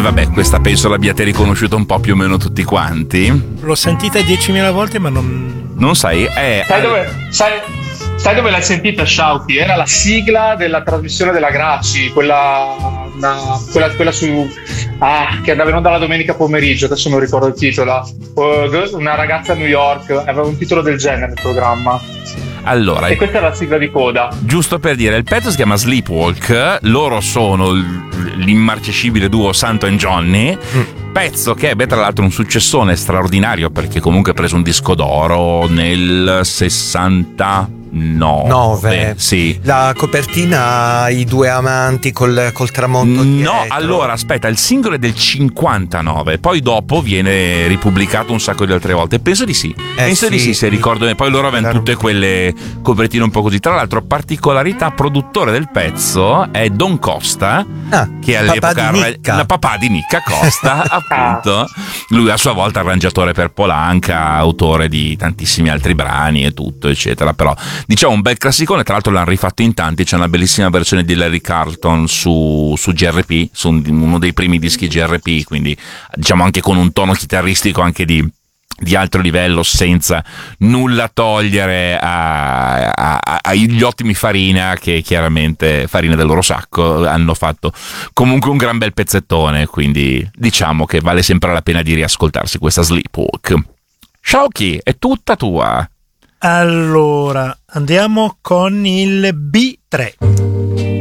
vabbè, questa penso l'abbiate riconosciuta un po' più o meno tutti quanti. L'ho sentita 10.000 volte, ma non sai? Sai dove l'hai sentita, Shauki? Era la sigla della trasmissione della Graci, quella su che andava in onda la domenica pomeriggio, adesso non ricordo il titolo. Una ragazza a New York, aveva un titolo del genere il programma. Allora, e questa è la sigla di coda. Giusto per dire, il pezzo si chiama Sleepwalk, loro sono l'immarcescibile duo Santo and Johnny. Pezzo che ebbe tra l'altro un successone straordinario, perché comunque ha preso un disco d'oro nel 69. Sì. La copertina, i due amanti col tramonto dietro. No, allora aspetta, il singolo è del 59, poi dopo viene ripubblicato un sacco di altre volte. Penso di sì. Penso di sì, se ricordo bene. Poi loro avevano tutte quelle copertine un po' così. Tra l'altro, particolarità, produttore del pezzo è Don Costa, che all'epoca la papà di Nicca Costa, appunto. Lui a sua volta arrangiatore per Polanca, autore di tantissimi altri brani e tutto, eccetera. Però diciamo un bel classicone, tra l'altro l'hanno rifatto in tanti. C'è una bellissima versione di Larry Carlton su GRP, su uno dei primi dischi GRP, quindi diciamo anche con un tono chitarristico anche di alto livello, senza nulla togliere agli ottimi Farina, che chiaramente Farina del loro sacco hanno fatto comunque un gran bel pezzettone, quindi diciamo che vale sempre la pena di riascoltarsi questa Sleepwalk. Shauki, è tutta tua. Allora, andiamo con il B3.